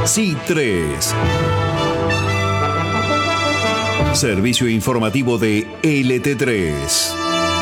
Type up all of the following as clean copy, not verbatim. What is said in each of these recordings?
SI3. Servicio informativo de LT3.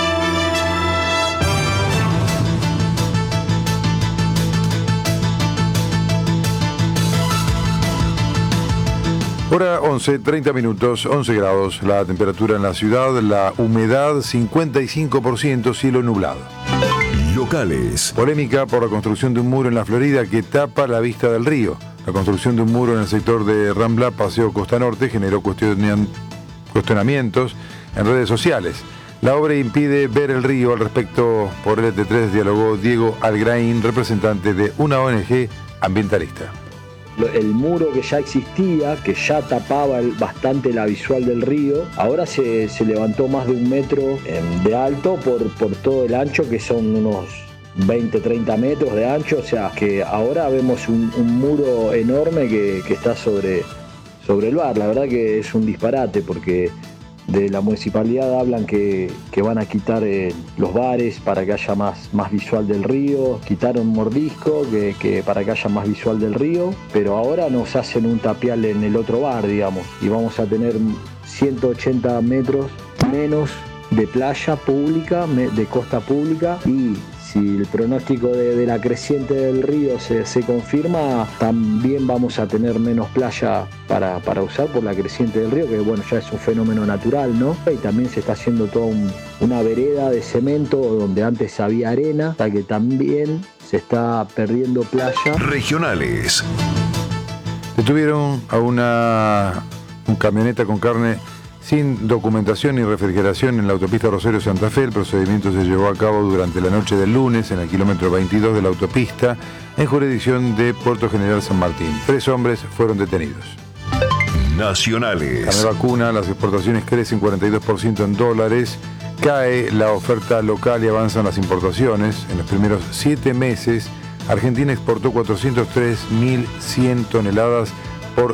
Hora 11:30 minutos, 11 grados la temperatura en la ciudad, la humedad 55%, cielo nublado. Locales. Polémica por la construcción de un muro en la Florida que tapa la vista del río. La construcción de un muro en el sector de Rambla, Paseo Costa Norte, generó cuestionamientos en redes sociales. La obra impide ver el río. Al respecto, por LT3 dialogó Diego Algraín, representante de una ONG ambientalista. El muro que ya existía, que ya tapaba bastante la visual del río, ahora se levantó más de 1 metro de alto por todo el ancho, que son unos 20-30 metros de ancho. O sea que ahora vemos un muro enorme que está sobre el bar. La verdad que es un disparate, porque de la municipalidad hablan que van a quitar los bares para que haya más visual del río, quitaron Mordisco que para que haya más visual del río, pero ahora nos hacen un tapial en el otro bar, digamos, y vamos a tener 180 metros menos de playa pública, de costa pública, y si el pronóstico de la creciente del río se confirma, también vamos a tener menos playa para usar por la creciente del río, que bueno, ya es un fenómeno natural, ¿no? Y también se está haciendo toda una vereda de cemento donde antes había arena, hasta que también se está perdiendo playa. Regionales. Detuvieron a un camioneta con carne sin documentación ni refrigeración en la autopista Rosario-Santa Fe. El procedimiento se llevó a cabo durante la noche del lunes en el kilómetro 22 de la autopista, en jurisdicción de Puerto General San Martín. 3 hombres fueron detenidos. Nacionales. Carne vacuna, las exportaciones crecen 42% en dólares, cae la oferta local y avanzan las importaciones. En los primeros 7 meses, Argentina exportó 403.100 toneladas por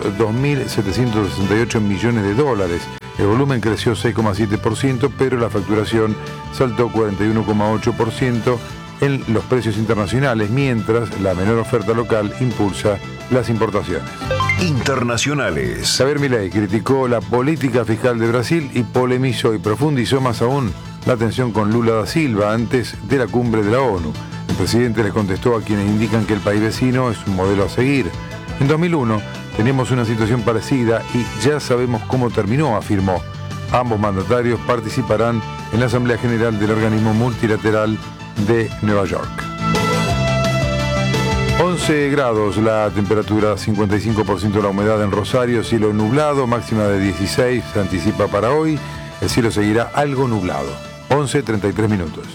2.768 millones de dólares. El volumen creció 6,7%, pero la facturación saltó 41,8% en los precios internacionales, mientras la menor oferta local impulsa las importaciones. Internacionales. Javier Milei criticó la política fiscal de Brasil y polemizó y profundizó más aún la tensión con Lula da Silva antes de la cumbre de la ONU. El presidente le contestó a quienes indican que el país vecino es un modelo a seguir. En 2001 teníamos una situación parecida y ya sabemos cómo terminó, afirmó. Ambos mandatarios participarán en la Asamblea General del Organismo Multilateral de Nueva York. 11 grados la temperatura, 55% la humedad en Rosario, cielo nublado, máxima de 16 se anticipa para hoy. El cielo seguirá algo nublado. 11:33 minutos.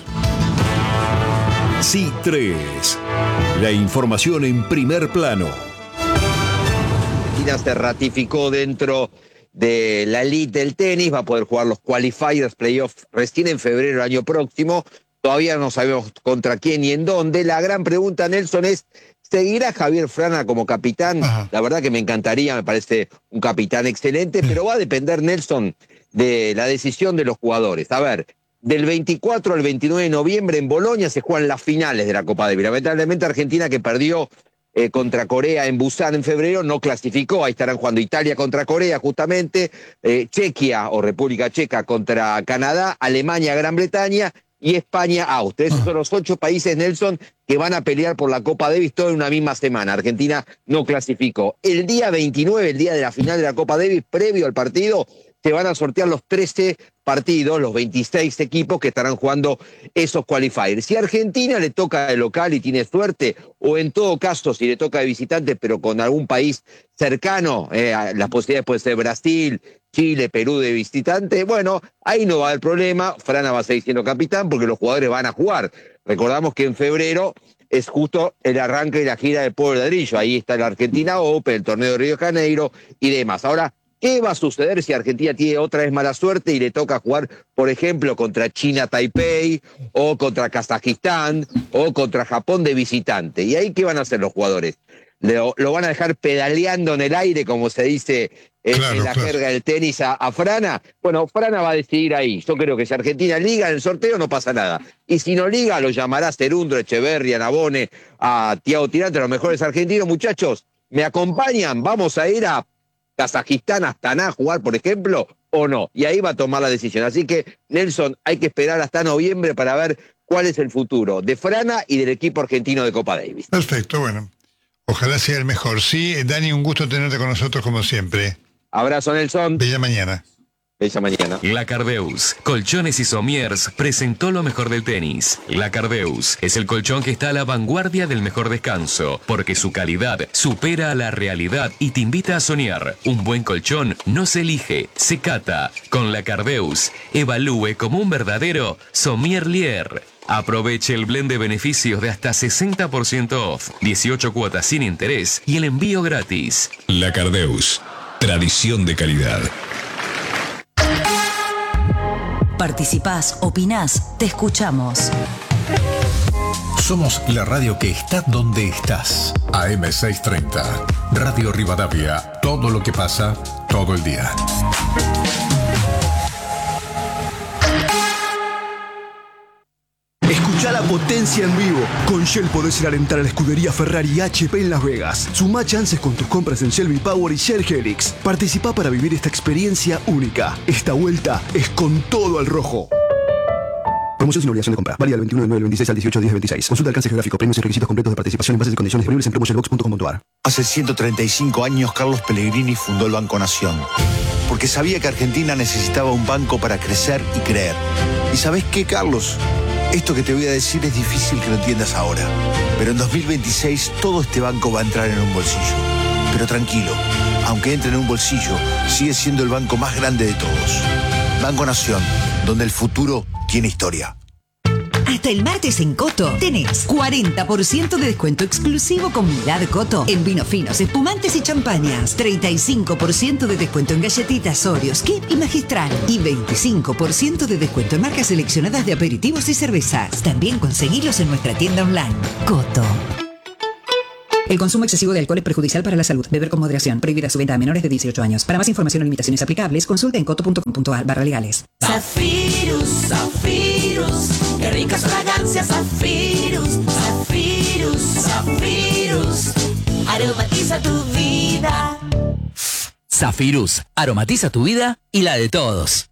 SI3. La información en primer plano. Argentina se ratificó dentro de la elite del tenis, va a poder jugar los qualifiers, playoffs recién en febrero del año próximo. Todavía no sabemos contra quién y en dónde. La gran pregunta, Nelson, es: ¿seguirá Javier Frana como capitán? Ajá. La verdad que me encantaría, me parece un capitán excelente, pero va a depender, Nelson, de la decisión de los jugadores. A ver, del 24 al 29 de noviembre en Bolonia se juegan las finales de la Copa Davis. Lamentablemente Argentina, que perdió contra Corea en Busan en febrero, no clasificó. Ahí estarán jugando Italia contra Corea justamente, Chequia o República Checa contra Canadá, Alemania, Gran Bretaña y España, Austria. Esos son los 8 países, Nelson, que van a pelear por la Copa Davis todo en una misma semana. Argentina no clasificó. El día 29, el día de la final de la Copa Davis, previo al partido, se van a sortear los 13 partidos, los 26 equipos que estarán jugando esos qualifiers. Si a Argentina le toca de local y tiene suerte, o en todo caso si le toca de visitante pero con algún país cercano, las posibilidades pueden ser Brasil, Chile, Perú de visitante, bueno, ahí no va a haber problema. Frana va a seguir siendo capitán porque los jugadores van a jugar. Recordamos que en febrero es justo el arranque de la gira del Pueblo Ladrillo. Ahí está la Argentina Open, el torneo de Río de Janeiro y demás. Ahora, ¿qué va a suceder si Argentina tiene otra vez mala suerte y le toca jugar, por ejemplo, contra China Taipei, o contra Kazajistán, o contra Japón de visitante? ¿Y ahí qué van a hacer los jugadores? ¿Lo van a dejar pedaleando en el aire, como se dice en la jerga del tenis, a Frana? Bueno, Frana va a decidir ahí. Yo creo que si Argentina liga en el sorteo no pasa nada. Y si no liga, lo llamará Cerundro, Echeverria, Nabone, a Thiago Tirante, a los mejores argentinos. Muchachos, ¿Me acompañan? ¿Vamos a ir a Kazajistán, Astana a jugar, por ejemplo, o no? Y ahí va a tomar la decisión. Así que, Nelson, hay que esperar hasta noviembre para ver cuál es el futuro de Frana y del equipo argentino de Copa Davis. Perfecto, bueno. Ojalá sea el mejor. Sí, Dani, un gusto tenerte con nosotros como siempre. Abrazo, Nelson. Bella mañana. Bella mañana. La Cardeus, Colchones y Somiers presentó lo mejor del tenis. La Cardeus es el colchón que está a la vanguardia del mejor descanso, porque su calidad supera a la realidad y te invita a soñar. Un buen colchón no se elige, se cata. Con La Cardeus, evalúe como un verdadero sommelier. Aproveche el blend de beneficios de hasta 60% off, 18 cuotas sin interés y el envío gratis. La Cardeus, tradición de calidad. Participás, opinás, te escuchamos. Somos la radio que está donde estás. AM630, Radio Rivadavia. Todo lo que pasa, todo el día. Escuchá la potencia en vivo. Con Shell podés ir a alentar a la escudería Ferrari y HP en Las Vegas. Sumá chances con tus compras en Shell V-Power y Shell Helix. Participá para vivir esta experiencia única. Esta vuelta es con todo al rojo. Promoción sin obligación de compra. Válida del 21 del 9 del 26 al 18 del 10 del 26. Consulta alcance geográfico, premios y requisitos completos de participación en bases y condiciones disponibles en promotionbox.com.ar. Hace 135 años Carlos Pellegrini fundó el Banco Nación. Porque sabía que Argentina necesitaba un banco para crecer y creer. ¿Y sabés qué, Carlos? Esto que te voy a decir es difícil que lo entiendas ahora. Pero en 2026 todo este banco va a entrar en un bolsillo. Pero tranquilo, aunque entre en un bolsillo, sigue siendo el banco más grande de todos. Banco Nación, donde el futuro tiene historia. Hasta el martes en Coto tenés 40% de descuento exclusivo con Milad Coto en vinos finos, espumantes y champañas. 35% de descuento en galletitas Oreos, Kip y Magistral. Y 25% de descuento en marcas seleccionadas de aperitivos y cervezas. También conseguilos en nuestra tienda online. Coto. El consumo excesivo de alcohol es perjudicial para la salud. Beber con moderación. Prohibida su venta a menores de 18 años. Para más información o limitaciones aplicables, consulta en coto.com.ar/legales. Zafirus, Zafirus, qué ricas fragancias, Zafirus, Zafirus, Zafirus, aromatiza tu vida. Zafirus, aromatiza tu vida y la de todos.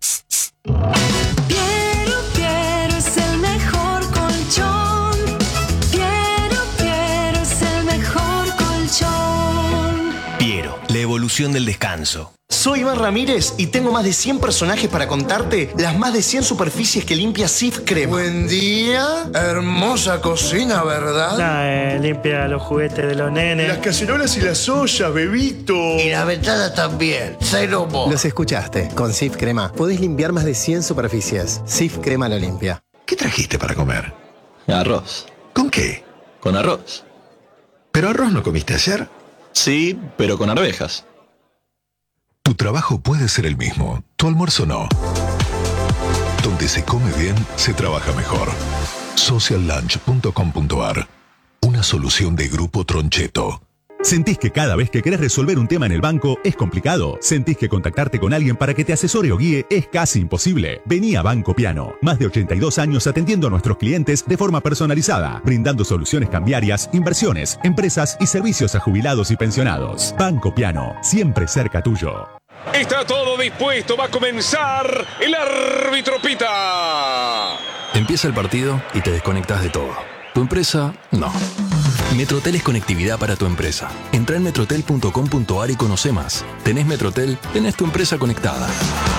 Piero es el mejor colchón. Piero es el mejor colchón. Piero, la evolución del descanso. Soy Iván Ramírez y tengo más de 100 personajes para contarte las más de 100 superficies que limpia Cif Crema. Buen día, hermosa cocina, ¿verdad? Limpia los juguetes de los nenes. Las cacerolas y las ollas, bebito. Y las ventanas también, Celomo. Los escuchaste, con Cif Crema podés limpiar más de 100 superficies. Cif Crema lo limpia. ¿Qué trajiste para comer? Arroz. ¿Con qué? Con arroz. ¿Pero arroz no comiste ayer? Sí, pero con arvejas. Tu trabajo puede ser el mismo, tu almuerzo no. Donde se come bien, se trabaja mejor. Sociallunch.com.ar. Una solución de Grupo Troncheto. ¿Sentís que cada vez que querés resolver un tema en el banco es complicado? ¿Sentís que contactarte con alguien para que te asesore o guíe es casi imposible? Vení a Banco Piano. Más de 82 años atendiendo a nuestros clientes de forma personalizada, brindando soluciones cambiarias, inversiones, empresas y servicios a jubilados y pensionados. Banco Piano, siempre cerca tuyo. Está todo dispuesto, va a comenzar, el árbitro pita. Empieza el partido y te desconectas de todo. ¿Tu empresa? No. Metrotel es conectividad para tu empresa. Entra en metrotel.com.ar y conoce más. ¿Tenés Metrotel? Tenés tu empresa conectada.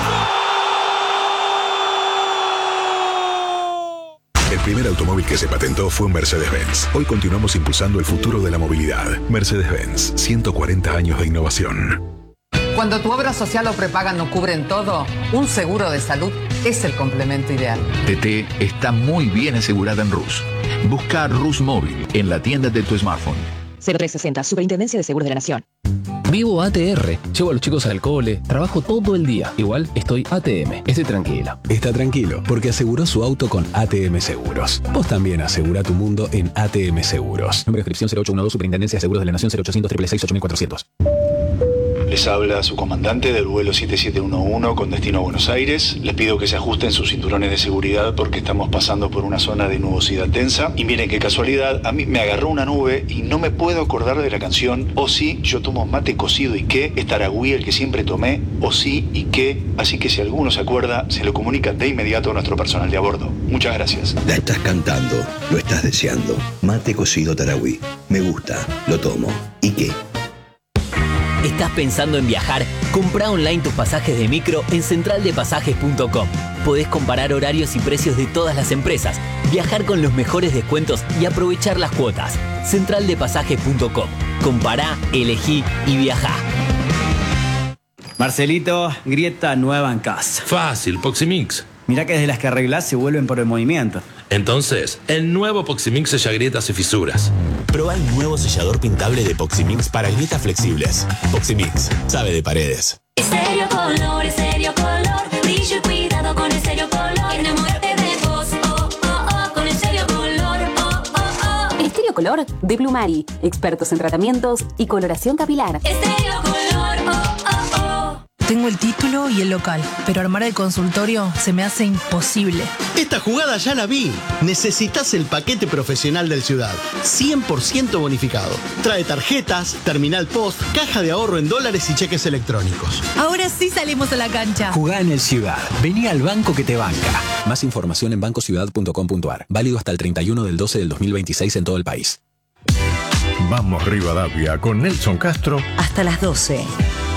El primer automóvil que se patentó fue un Mercedes-Benz. Hoy continuamos impulsando el futuro de la movilidad. Mercedes-Benz, 140 años de innovación. Cuando tu obra social o prepaga no cubren todo, un seguro de salud es el complemento ideal. TT está muy bien asegurada en Rus. Busca Rus Móvil en la tienda de tu smartphone. 0360, Superintendencia de Seguros de la Nación. Vivo ATR, llevo a los chicos al cole, trabajo todo el día. Igual estoy ATM, estoy tranquilo. Está tranquilo, porque aseguró su auto con ATM Seguros. Vos también asegura tu mundo en ATM Seguros. Número de inscripción 0812, Superintendencia de Seguros de la Nación, 0800 666 8400. Les habla su comandante del vuelo 7711 con destino a Buenos Aires. Les pido que se ajusten sus cinturones de seguridad porque estamos pasando por una zona de nubosidad tensa. Y miren qué casualidad, a mí me agarró una nube y no me puedo acordar de la canción O sí, yo tomo mate cocido y qué, es Taragüí el que siempre tomé, O sí y qué. Así que si alguno se acuerda, se lo comunica de inmediato a nuestro personal de a bordo. Muchas gracias. La estás cantando, lo estás deseando. Mate cocido Taragüí. Me gusta, lo tomo. ¿Y qué? ¿Estás pensando en viajar? Comprá online tus pasajes de micro en centraldepasajes.com. Podés comparar horarios y precios de todas las empresas, viajar con los mejores descuentos y aprovechar las cuotas. Centraldepasajes.com. Compará, elegí y viajá. Marcelito, grieta nueva en casa. Fácil, Poximix. Mirá que desde las que arreglás se vuelven por el movimiento. Entonces, el nuevo Poximix sella grietas y fisuras. Prueba el nuevo sellador pintable de Poximix para grietas flexibles. Poximix, sabe de paredes. Estéreo color, brillo y cuidado con Estéreo color. Enamórate de vos, oh, oh, oh, con Estéreo color, oh, oh, oh. Estéreo color de Plumari, expertos en tratamientos y coloración capilar. Estéreo color, oh, oh, oh. Tengo el título y el local, pero armar el consultorio se me hace imposible. Esta jugada ya la vi. Necesitas el paquete profesional del Ciudad. 100% bonificado. Trae tarjetas, terminal post, caja de ahorro en dólares y cheques electrónicos. Ahora sí salimos a la cancha. Jugá en el Ciudad. Vení al banco que te banca. Más información en bancociudad.com.ar. Válido hasta el 31 del 12 del 2026 en todo el país. Vamos Rivadavia con Nelson Castro. Hasta las 12.